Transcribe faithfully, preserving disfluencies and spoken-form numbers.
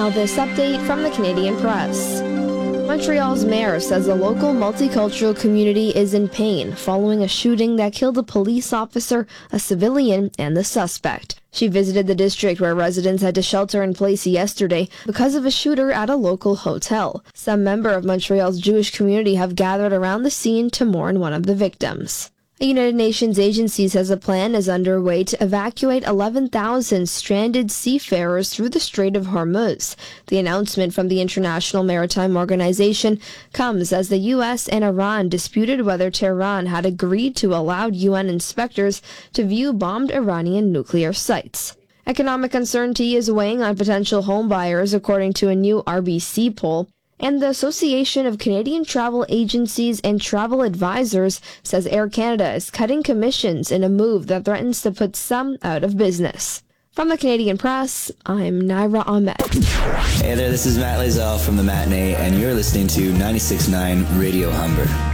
Now this update from the Canadian Press. Montreal's mayor says the local multicultural community is in pain following a shooting that killed a police officer, a civilian, and the suspect. She visited the district where residents had to shelter in place yesterday because of a shooter at a local hotel. Some members of Montreal's Jewish community have gathered around the scene to mourn one of the victims. A United Nations agency says a plan is underway to evacuate eleven thousand stranded seafarers through the Strait of Hormuz. The announcement from the International Maritime Organization comes as the U S and Iran disputed whether Tehran had agreed to allow U N inspectors to view bombed Iranian nuclear sites. Economic uncertainty is weighing on potential home buyers, according to a new R B C poll. And the Association of Canadian Travel Agencies and Travel Advisors says Air Canada is cutting commissions in a move that threatens to put some out of business. From the Canadian Press, I'm Naira Ahmed. Hey there, this is Matt Lazell from The Matinee, and you're listening to ninety-six point nine Radio Humber.